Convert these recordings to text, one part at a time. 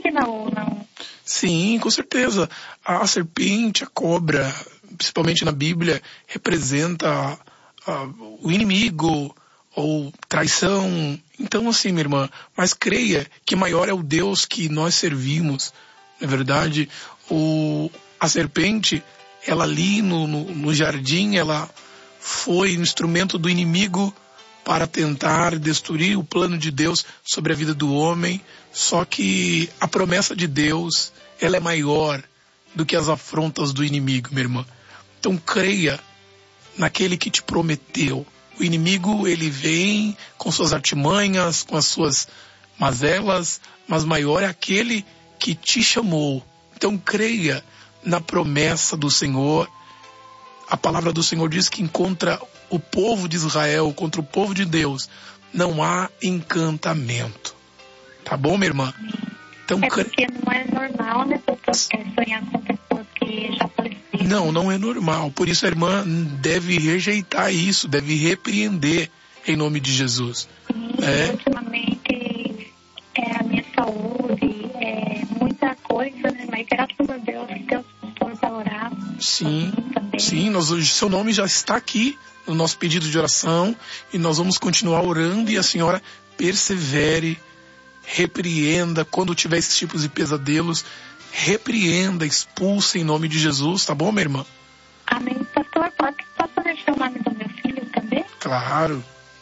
serpente não? Sim, com certeza. A serpente, a cobra, principalmente na Bíblia, representa o inimigo ou traição. Então, assim, minha irmã, mas creia que maior é o Deus que nós servimos. Na verdade, a serpente, ela ali no jardim, ela foi um instrumento do inimigo para tentar destruir o plano de Deus sobre a vida do homem. Só que a promessa de Deus, ela é maior do que as afrontas do inimigo, minha irmã. Então creia naquele que te prometeu. O inimigo, ele vem com suas artimanhas, com as suas mazelas, mas maior é aquele que te chamou. Então creia na promessa do Senhor. A palavra do Senhor diz que contra o povo de Israel, contra o povo de Deus, não há encantamento. Tá bom, minha irmã? Então, porque não é normal, né, sonhar com pessoas que já faleceram. Não é normal. Por isso a irmã deve rejeitar isso, deve repreender em nome de Jesus. Ultimamente, a minha saúde, muita coisa, né? Mas graças a Deus pôs a orar. Sim, seu nome já está aqui no nosso pedido de oração e nós vamos continuar orando e a senhora persevere, repreenda quando tiver esses tipos de pesadelos, repreenda, expulsa em nome de Jesus, tá bom, minha irmã? Amém. Pastor, posso deixar o nome do meu filho também? Claro.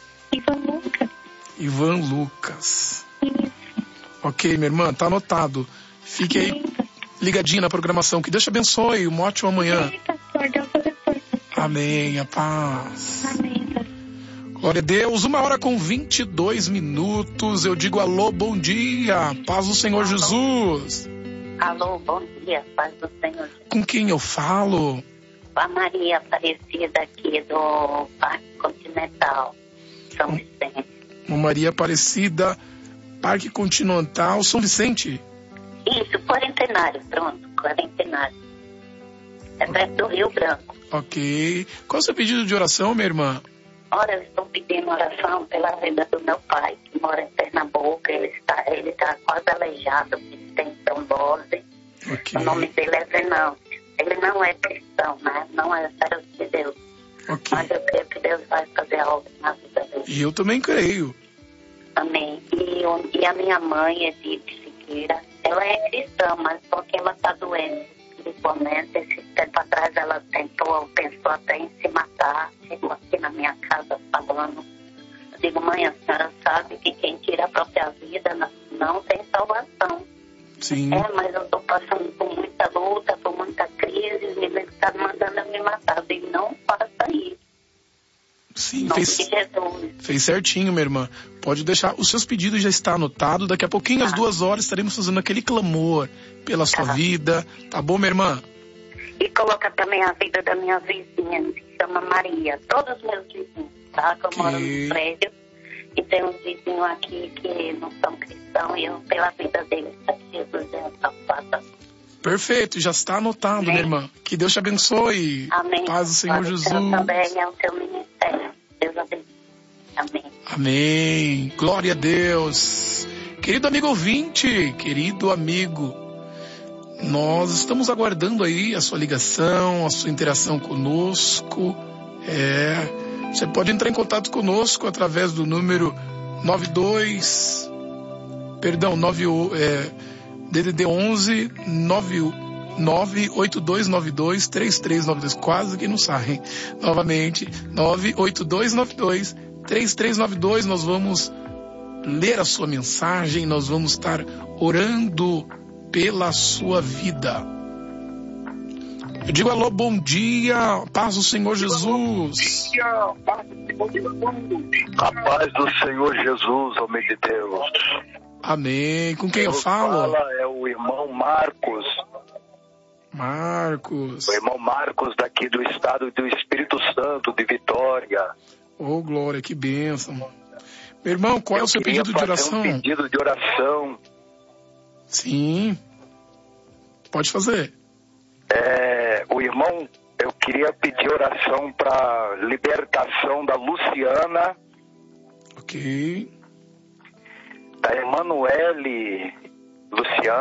Ivan Lucas. Isso. Ok, minha irmã, tá anotado. Fique aí ligadinha na programação. Que Deus te abençoe. Uma ótima manhã. Amém, pastor. Deus abençoe. Amém. A paz. Amém, pastor. Glória a Deus. 1h22. Eu digo alô, bom dia. Paz do Senhor Jesus. Alô, bom dia. Paz do Senhor. Com quem eu falo? Com a Maria Aparecida aqui do Parque Continental, São Vicente. Maria Aparecida, Parque Continental, São Vicente. Isso, Quarentenário, pronto, Quarentenário. É perto do Rio Branco. Ok. Qual é o seu pedido de oração, minha irmã? Ora, eu estou pedindo oração pela vida do meu pai, que mora em Pernambuco. Ele está quase aleijado, ele tem trombose. Okay. O nome dele é Venâncio. Ele não é cristão, né? Não é servo de Deus. Okay. Mas eu creio que Deus vai fazer algo na vida dele. E eu também creio. Amém. E a minha mãe, Edith Siqueira, ela é cristã, mas só que ela está doente espiritualmente. Esse tempo atrás ela pensou até em se matar. Chegou aqui na minha casa falando. Eu digo, mãe, a senhora sabe que quem tira a própria vida não tem salvação. Sim. Mas eu estou passando por muita luta, por muita crise, e ele está mandando eu me matar. Eu digo, não faça isso. Sim, fez certinho, minha irmã. Pode deixar, os seus pedidos já estão anotados. Daqui a pouquinho, às 2 horas, estaremos fazendo aquele clamor pela sua vida. Tá bom, minha irmã? E coloca também a vida da minha vizinha, que se chama Maria. Todos os meus vizinhos, tá? Que eu moro no prédio. E tem uns vizinhos aqui que não são cristãos. E eu, pela vida deles, para que Jesus é salvado. Perfeito, já está anotado, minha irmã. Que Deus te abençoe. Amém. Paz do Senhor Jesus. Também é o teu ministério. Deus abençoe. Amém. Amém. Glória a Deus. Querido amigo ouvinte, querido amigo, nós estamos aguardando aí a sua ligação, a sua interação conosco. Você pode entrar em contato conosco através do número DDD 11 98292 3392, quase que não sai. Novamente, 98292 3392. Nós vamos ler a sua mensagem, nós vamos estar orando pela sua vida. Eu digo alô, bom dia, paz do Senhor Jesus. A paz do Senhor Jesus, homem de Deus. Amém. Com quem eu falo? É o irmão Marcos. Marcos. O irmão Marcos daqui do estado do Espírito Santo, de Vitória. Oh, glória, que bênção. Meu irmão, qual é o seu pedido de oração? Um pedido de oração. Sim. Pode fazer. O irmão, eu queria pedir oração para libertação da Luciana. Ok. Da Emanuele Luciana.